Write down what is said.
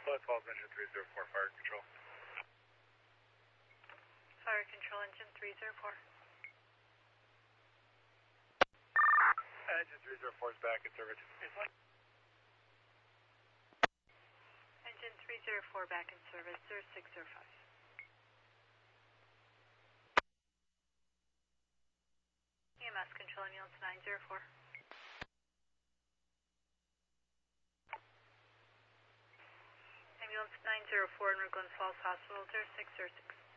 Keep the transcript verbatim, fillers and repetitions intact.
Glens Falls, engine three zero four, fire control. Fire control, engine three zero four. Engine three zero four is back in service. Engine three zero four back in service, zero six zero five. E M S control, ambulance nine zero four. Ambulance nine zero four, Near Glens Falls Hospital, zero six zero six.